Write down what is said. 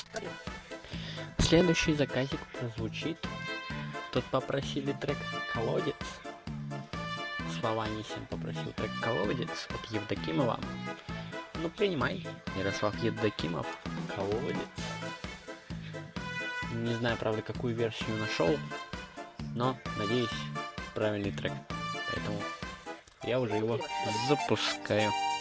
Следующий заказик прозвучит. Тут попросили трек «Колодец». Слова Анисим попросил трек «Колодец» от Евдокимова. Ну, принимай, Ярослав Евдокимов, «Колодец». Не знаю, правда, какую версию нашел, но, надеюсь, правильный трек. Поэтому я уже его запускаю.